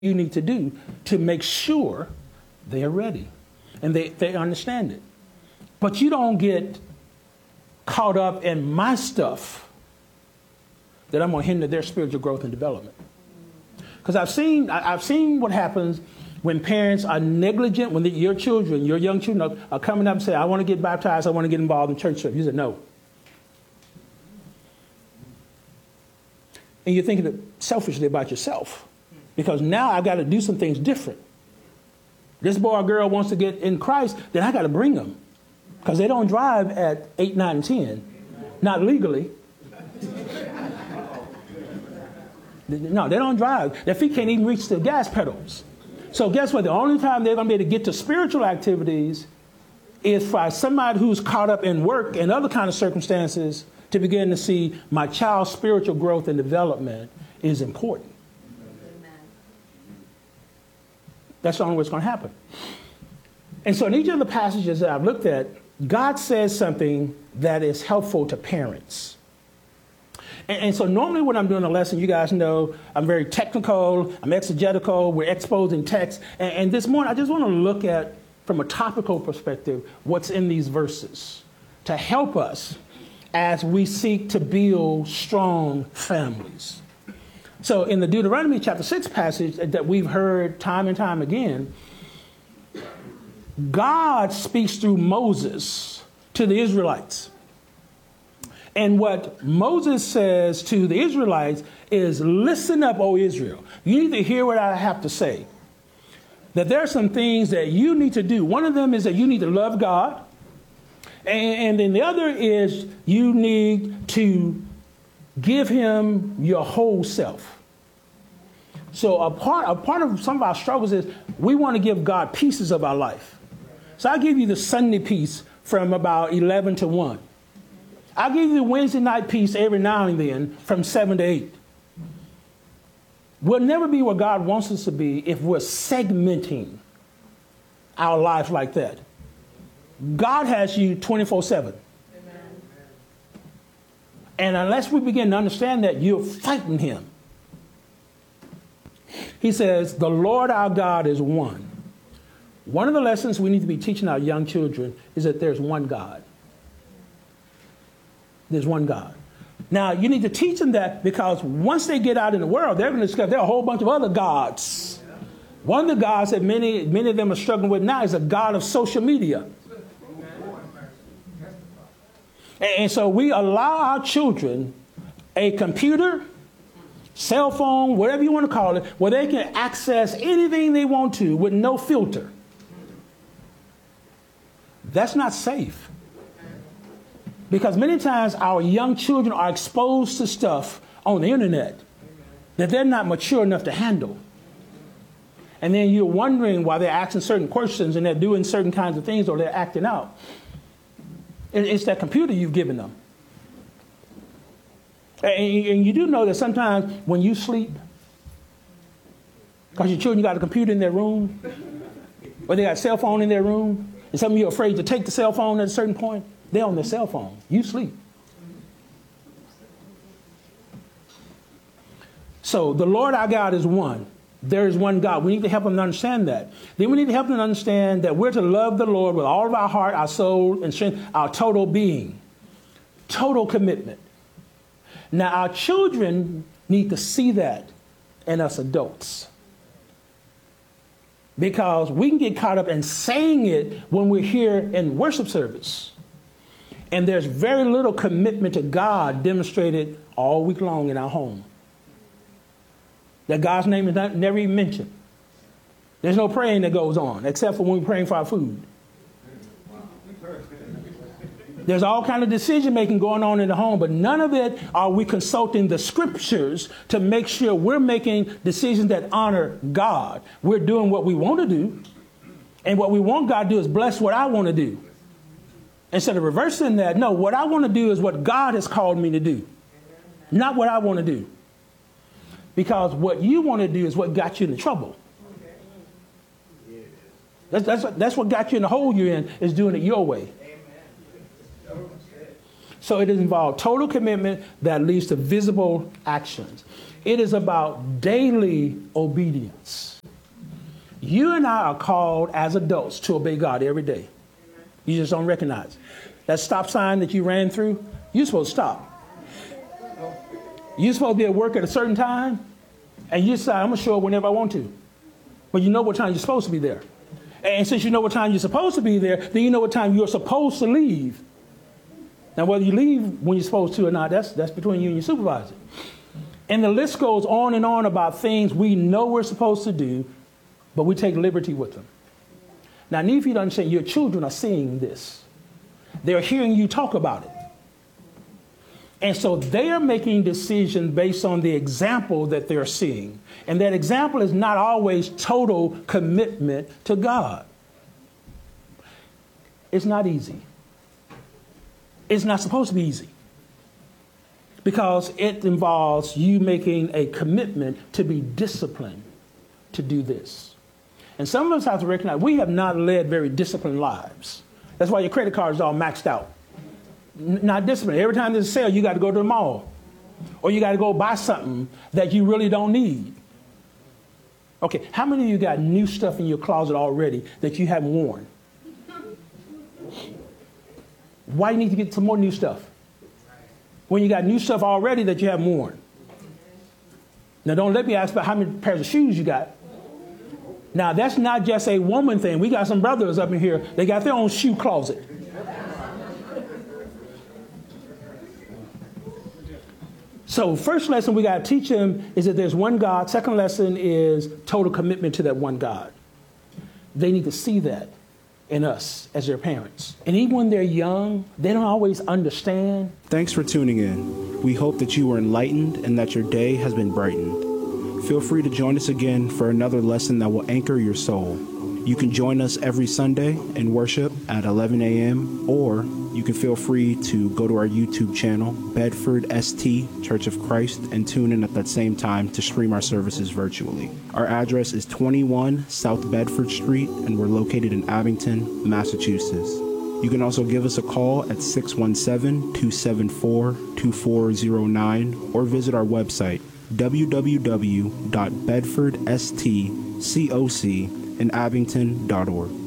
you need to do to make sure they are ready and they understand it. But you don't get caught up in my stuff that I'm going to hinder their spiritual growth and development. Because I've seen what happens when parents are negligent, when your children, your young children are coming up and say, I want to get baptized, I want to get involved in church service. You say, no. And you're thinking selfishly about yourself. Because now I've got to do some things different. This boy or girl wants to get in Christ, then I got to bring them. Because they don't drive at 8, 9, and 10. Not legally. No, they don't drive. Their feet can't even reach the gas pedals. So guess what? The only time they're going to be able to get to spiritual activities is for somebody who's caught up in work and other kind of circumstances to begin to see my child's spiritual growth and development is important. Amen. That's the only way it's going to happen. And so in each of the passages that I've looked at, God says something that is helpful to parents. And so normally when I'm doing a lesson, you guys know I'm very technical, I'm exegetical, we're exposing text. And this morning, I just want to look at, from a topical perspective, what's in these verses to help us as we seek to build strong families. So in the Deuteronomy chapter 6 passage that we've heard time and time again, God speaks through Moses to the Israelites. And what Moses says to the Israelites is, listen up, O Israel. You need to hear what I have to say. That there are some things that you need to do. One of them is that you need to love God. And then the other is you need to give him your whole self. So a part of some of our struggles is we want to give God pieces of our life. So I'll give you the Sunday piece from about 11 to 1. I'll give you the Wednesday night piece every now and then from 7 to 8. We'll never be where God wants us to be if we're segmenting our life like that. God has you 24/7. And unless we begin to understand that, you're fighting him. He says, the Lord our God is one. One of the lessons we need to be teaching our young children is that there's one God. There's one God. Now, you need to teach them that because once they get out in the world, they're going to discover there are a whole bunch of other gods. One of the gods that many of them are struggling with now is a god of social media. And so we allow our children a computer, cell phone, whatever you want to call it, where they can access anything they want to with no filter. That's not safe. Because many times our young children are exposed to stuff on the internet that they're not mature enough to handle. And then you're wondering why they're asking certain questions and they're doing certain kinds of things or they're acting out. It's that computer you've given them. And you do know that sometimes when you sleep, because your children got a computer in their room, or they got a cell phone in their room, and some of you are afraid to take the cell phone at a certain point, they're on their cell phone. You sleep. So the Lord our God is one. There is one God. We need to help them to understand that. Then we need to help them to understand that we're to love the Lord with all of our heart, our soul, and strength, our total being. Total commitment. Now, our children need to see that in us adults. Because we can get caught up in saying it when we're here in worship service. And there's very little commitment to God demonstrated all week long in our home. That God's name is never even mentioned. There's no praying that goes on, except for when we're praying for our food. There's all kind of decision making going on in the home, but none of it are we consulting the scriptures to make sure we're making decisions that honor God. We're doing what we want to do, and what we want God to do is bless what I want to do. Instead of reversing that, no, what I want to do is what God has called me to do, not what I want to do. Because what you want to do is what got you into trouble. That's what got you in the hole you're in, is doing it your way. So it involves total commitment that leads to visible actions. It is about daily obedience. You and I are called as adults to obey God every day. You just don't recognize. That stop sign that you ran through, you're supposed to stop. You're supposed to be at work at a certain time, and you decide, I'm going to show up whenever I want to. But you know what time you're supposed to be there. And since you know what time you're supposed to be there, then you know what time you're supposed to leave. Now, whether you leave when you're supposed to or not, that's between you and your supervisor. And the list goes on and on about things we know we're supposed to do, but we take liberty with them. Now, I need for you to understand, your children are seeing this. They're hearing you talk about it. And so they are making decisions based on the example that they're seeing. And that example is not always total commitment to God. It's not easy. It's not supposed to be easy. Because it involves you making a commitment to be disciplined to do this. And some of us have to recognize we have not led very disciplined lives. That's why your credit card is all maxed out. Not disciplined. Every time there's a sale, you got to go to the mall. Or you got to go buy something that you really don't need. Okay, how many of you got new stuff in your closet already that you haven't worn? Why do you need to get some more new stuff when you got new stuff already that you haven't worn? Now, don't let me ask about how many pairs of shoes you got. Now, that's not just a woman thing. We got some brothers up in here. They got their own shoe closet. So first lesson we got to teach them is that there's one God. Second lesson is total commitment to that one God. They need to see that in us as their parents. And even when they're young, they don't always understand. Thanks for tuning in. We hope that you were enlightened and that your day has been brightened. Feel free to join us again for another lesson that will anchor your soul. You can join us every Sunday in worship at 11 a.m. or you can feel free to go to our YouTube channel, Bedford ST Church of Christ, and tune in at that same time to stream our services virtually. Our address is 21 South Bedford Street, and we're located in Abington, Massachusetts. You can also give us a call at 617-274-2409 or visit our website, www.bedfordstcocinabington.org.